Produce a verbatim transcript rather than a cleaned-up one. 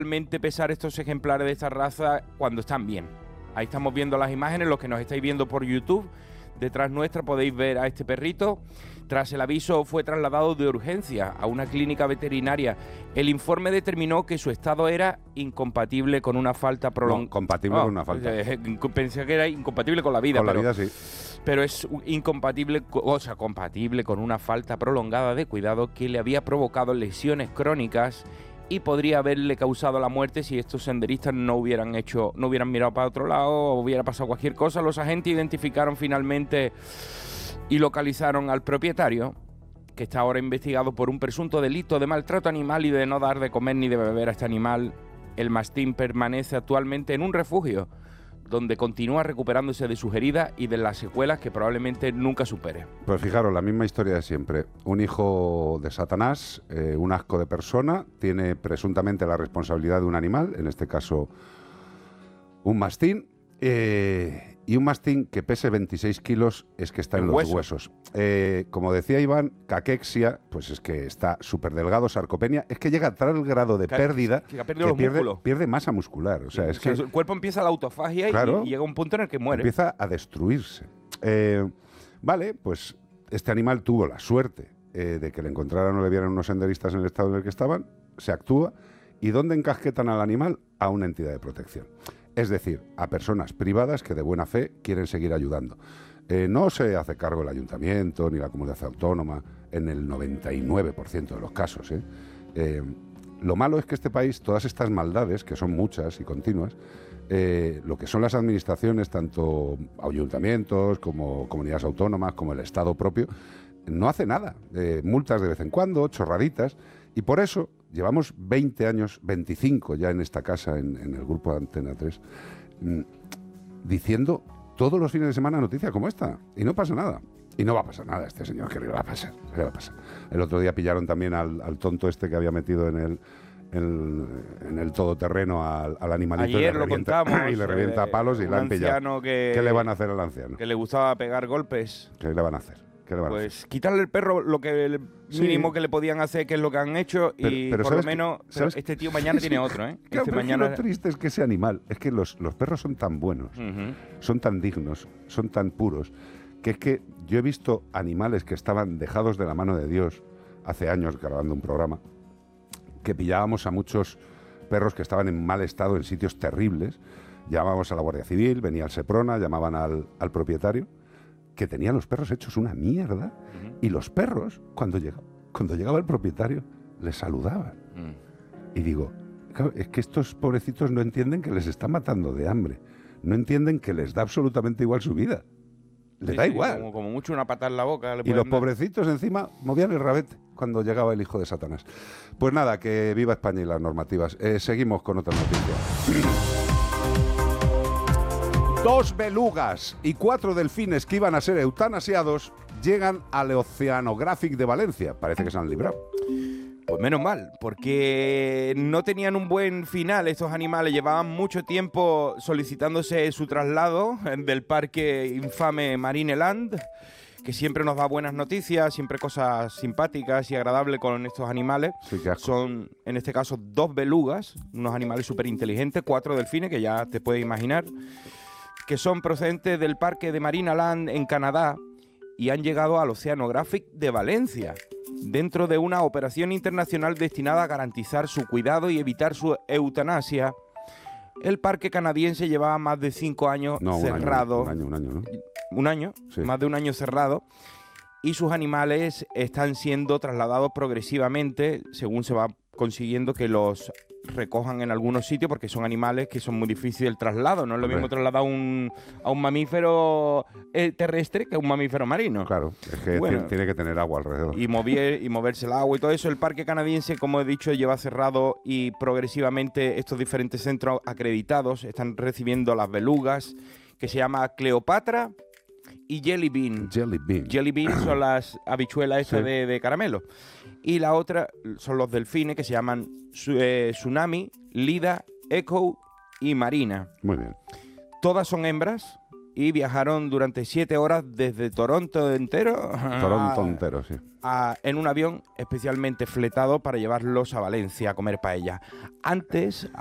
realmente pesar estos ejemplares de esta raza cuando están bien. Ahí estamos viendo las imágenes, los que nos estáis viendo por YouTube. Detrás nuestra podéis ver a este perrito. Tras el aviso fue trasladado de urgencia a una clínica veterinaria. El informe determinó que su estado era incompatible con una falta prolongada. No, compatible oh, con una falta. Eh, pensé que era incompatible con la vida. Con pero, la vida, sí. Pero es incompatible, o sea, compatible con una falta prolongada de cuidado que le había provocado lesiones crónicas y podría haberle causado la muerte si estos senderistas no hubieran hecho, no hubieran mirado para otro lado o hubiera pasado cualquier cosa. Los agentes identificaron finalmente y localizaron al propietario, que está ahora investigado por un presunto delito de maltrato animal y de no dar de comer ni de beber a este animal. El mastín permanece actualmente en un refugio, donde continúa recuperándose de sus heridas y de las secuelas que probablemente nunca supere. Pues fijaros, la misma historia de siempre. Un hijo de Satanás, eh, un asco de persona, tiene presuntamente la responsabilidad de un animal, en este caso un mastín, eh, y un mastín que pese veintiséis kilos es que está en, en los huesos. huesos. Eh, como decía Iván, caquexia, pues es que está súper delgado, sarcopenia, es que llega a tal grado de Ca pérdida que, que, que pierde, pierde masa muscular. O sea, es o sea, que el cuerpo empieza la autofagia claro, y, y llega un punto en el que muere. Empieza a destruirse. Eh, vale, pues este animal tuvo la suerte eh, de que le encontraran o le vieran unos senderistas en el estado en el que estaban, se actúa, ¿y dónde encasquetan al animal? A una entidad de protección. Es decir, a personas privadas que de buena fe quieren seguir ayudando. Eh, no se hace cargo el ayuntamiento ni la comunidad autónoma en el noventa y nueve por ciento de los casos. ¿eh? Eh, lo malo es que este país, todas estas maldades, que son muchas y continuas, eh, lo que son las administraciones, tanto ayuntamientos como comunidades autónomas, como el Estado propio, no hace nada. Eh, multas de vez en cuando, chorraditas, y por eso llevamos veinte años, veinticinco ya en esta casa, en, en el grupo de Antena tres, mmm, diciendo todos los fines de semana noticias como esta, y no pasa nada. Y no va a pasar nada, este señor, ¿qué le va a pasar? ¿Qué le va a pasar? El otro día pillaron también al, al tonto este que había metido en el, en, en el todoterreno al, al animalito. Ayer y le lo revienta, contamos. Y le revienta a palos y la han pillado. Que, ¿Qué le van a hacer al anciano? Que le gustaba pegar golpes. ¿Qué le van a hacer? Pues quitarle el perro lo que el mínimo sí. que le podían hacer, que es lo que han hecho, pero, y pero por lo que, menos pero este tío mañana tiene otro, ¿eh? Claro, este pero mañana... Lo triste es que ese animal, es que los, los perros son tan buenos, uh-huh. son tan dignos, son tan puros, que es que yo he visto animales que estaban dejados de la mano de Dios hace años grabando un programa, que pillábamos a muchos perros que estaban en mal estado en sitios terribles, llamábamos a la Guardia Civil, venía el Seprona, llamaban al, al propietario, que tenían los perros hechos una mierda, uh-huh. y los perros, cuando llegaba, cuando llegaba el propietario, les saludaban. Uh-huh. Y digo, claro, es que estos pobrecitos no entienden que les está matando de hambre, no entienden que les da absolutamente igual su vida. Les sí, da sí, igual. Como, como mucho una patada en la boca. Le y los dar. pobrecitos encima movían el rabete cuando llegaba el hijo de Satanás. Pues nada, que viva España y las normativas. Eh, seguimos con otras noticias. Dos belugas y cuatro delfines que iban a ser eutanasiados llegan al Oceanographic de Valencia. Parece que se han librado. Pues menos mal, porque no tenían un buen final estos animales. Llevaban mucho tiempo solicitándose su traslado del parque infame Marineland, que siempre nos da buenas noticias, siempre cosas simpáticas y agradables con estos animales. Sí, son, en este caso, dos belugas, unos animales súper inteligentes, cuatro delfines, que ya te puedes imaginar, que son procedentes del parque de Marineland en Canadá y han llegado al Oceanographic de Valencia, dentro de una operación internacional destinada a garantizar su cuidado y evitar su eutanasia. El parque canadiense llevaba más de cinco años no, un cerrado. Año, un año, un año, ¿no? Un año, sí. Más de un año cerrado. Y sus animales están siendo trasladados progresivamente, según se va consiguiendo que los recojan en algunos sitios, porque son animales que son muy difíciles el traslado. No es lo mismo trasladar un, a un mamífero eh, terrestre que a un mamífero marino. Claro, es que bueno, tiene que tener agua alrededor. Y, mover, y moverse el agua y todo eso. El parque canadiense, como he dicho, lleva cerrado y progresivamente estos diferentes centros acreditados están recibiendo las belugas, que se llama Cleopatra y Jelly Bean. Jelly Bean. Jelly Bean son las habichuelas estas sí. de, de caramelo. Y la otra son los delfines, que se llaman eh, Tsunami, Lida, Echo y Marina. Muy bien. Todas son hembras, y viajaron durante siete horas desde Toronto entero, Toronto a, entero, sí. a, en un avión especialmente fletado para llevarlos a Valencia a comer paella. Antes